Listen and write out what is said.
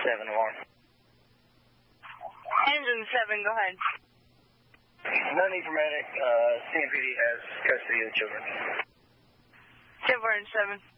7, Warren. Engine 7, go ahead. No need for medic. CMPD has custody of the children. 10-7.